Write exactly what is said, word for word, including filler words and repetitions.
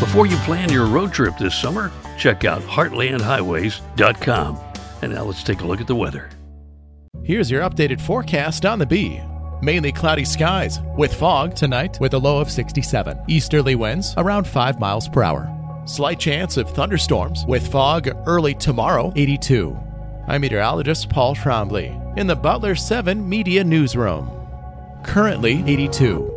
Before you plan your road trip this summer, check out heartland highways dot com. And now let's take a look at the weather. Here's your updated forecast on the Bee. Mainly cloudy skies with fog tonight with a low of sixty-seven. Easterly winds around five miles per hour. Slight chance of thunderstorms with fog early tomorrow, eighty-two. I'm meteorologist Paul Trombley in the Butler seven Media Newsroom. Currently eighty-two.